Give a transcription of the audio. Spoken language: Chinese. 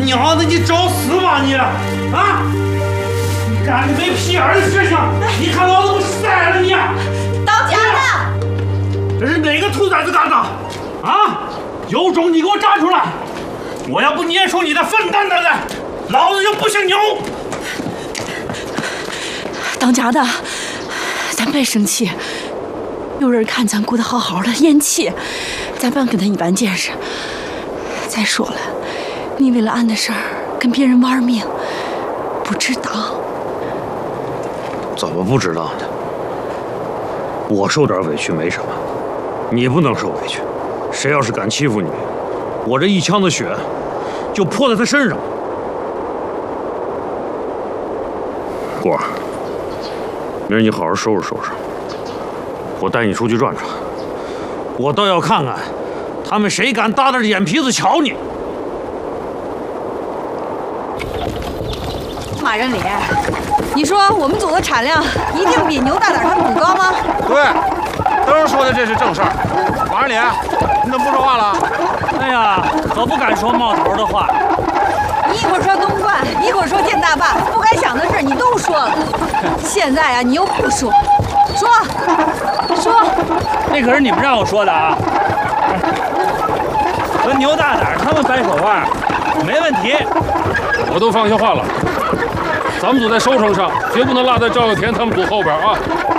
娘的，你找死吧你！啊！你干的没屁眼的事情，你看老子不宰了你！ 当家的， 这是哪个兔崽子干的？啊！有种你给我站出来！我要不撵出你的粪蛋蛋来，老子就不姓牛！ 当家的，咱别生气。有人看咱过得好好的，咽气，咱别跟他一般见识。再说了，你为了俺的事儿跟别人玩命，不值当。 怎么不知道呢？我受点委屈没什么，你不能受委屈。谁要是敢欺负你，我这一腔的血就泼在他身上。果儿，明儿你好好收拾收拾，我带你出去转转。我倒要看看，他们谁敢大着眼皮子瞧你。 马人礼，你说我们组的产量一定比牛大胆他们组高吗？ 对，灯儿说的这是正事儿。马人礼，你怎么不说话了？ 哎呀，可不敢说冒头的话。 你一会儿说东莞，一会儿说建大坝，不该想的事你都说了。现在啊，你又不说，说， 那可是你们让我说的啊。和牛大胆他们掰手腕，没问题。 我都放下话了，咱们组在收成上绝不能落在赵又田他们组后边啊。